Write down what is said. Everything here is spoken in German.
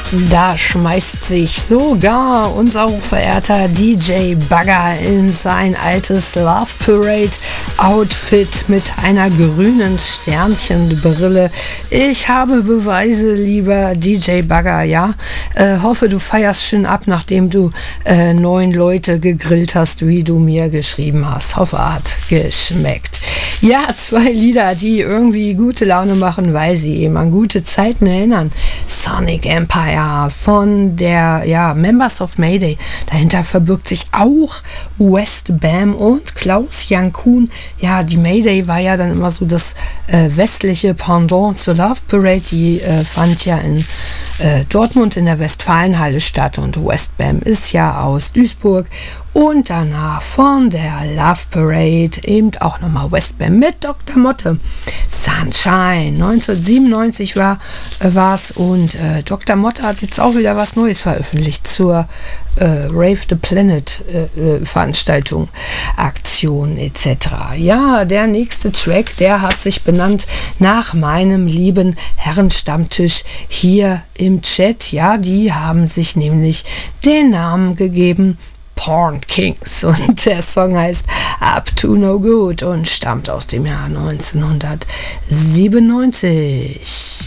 Da schmeißt sich sogar unser hochverehrter DJ Bagger in sein altes Love Parade Outfit mit einer grünen Sternchenbrille. Ich habe Beweise, lieber DJ Bagger, ja. Hoffe, du feierst schön ab, nachdem du 9 Leute gegrillt hast, wie du mir geschrieben hast. Hoffe, hat geschmeckt. Ja, 2 Lieder, die irgendwie gute Laune machen, weil sie eben an gute Zeiten erinnern. Sonic Empire von der Members of Mayday. Dahinter verbirgt sich auch West Bam und Klaus Jan Kuhn. Ja, die Mayday war ja dann immer so das westliche Pendant zur Love Parade. Die fand ja in Dortmund in der Westfalenhalle statt und West Bam ist ja aus Duisburg. Und danach von der Love Parade eben auch nochmal West Bam mit Dr. Motte. Sunshine, 1997 war es und Dr. Motte hat jetzt auch wieder was Neues veröffentlicht zur Rave the Planet Veranstaltung, Aktion etc. Ja, der nächste Track, der hat sich benannt nach meinem lieben Herrenstammtisch hier im Chat. Ja, die haben sich nämlich den Namen gegeben Porn Kings und der Song heißt Up to No Good und stammt aus dem Jahr 1997.